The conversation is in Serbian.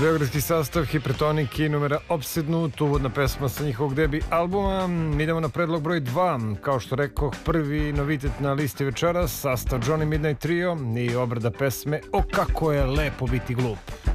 Beogradski sastav Hipertonik i numera Obsednut, uvodna pesma sa njihovog debi albuma. Idemo na predlog broj 2. Kao što rekoh, prvi novitet na listi večeras, sastav Johnny Midnight Trio i obrada pesme O kako je lepo biti glup.